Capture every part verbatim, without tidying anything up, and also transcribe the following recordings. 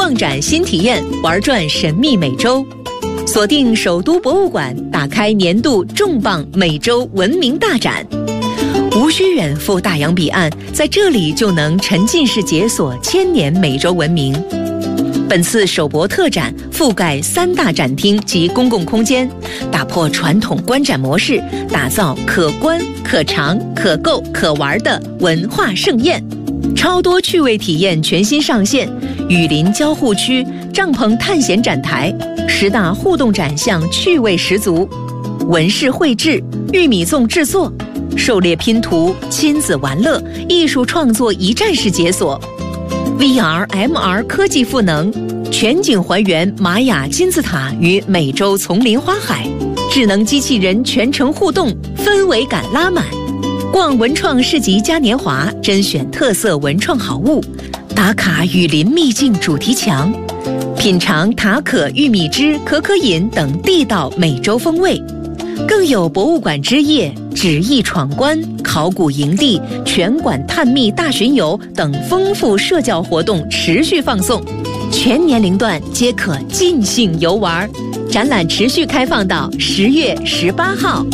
逛展新体验，玩转神秘美洲。锁定首都博物馆，打开年度重磅美洲文明大展。无需远赴大洋彼岸，在这里就能沉浸式解锁千年美洲文明。本次首博特展覆盖三大展厅及公共空间，打破传统观展模式，打造可观、可尝、可购、可玩的文化盛宴。超多趣味体验全新上线，雨林交互区、帐篷探险展台，十大互动展项趣味十足，纹饰绘制、玉米粽制作、狩猎拼图、亲子玩乐、艺术创作一站式解锁。V R、M R 科技赋能，全景还原玛雅金字塔与美洲丛林花海，智能机器人全程互动，氛围感拉满。逛文创市集嘉年华，甄选特色文创好物，打卡雨林秘境主题墙，品尝塔可玉米汁、可可饮等地道美洲风味。更有博物馆之夜、纸艺闯关、考古营地、全馆探秘大巡游等丰富社交活动持续放送，全年龄段皆可尽兴游玩。展览持续开放到十月十八号。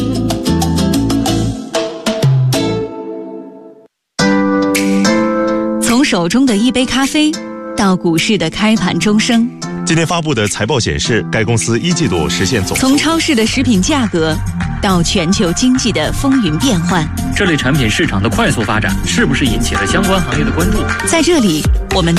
从手中的一杯咖啡到股市的开盘钟声， 今天发布的财报显示，该公司一季度实现总从超市的食品价格到全球经济的风云变幻， 这类产品市场的快速发展是不是引起了相关行业的关注？ 在这里，我们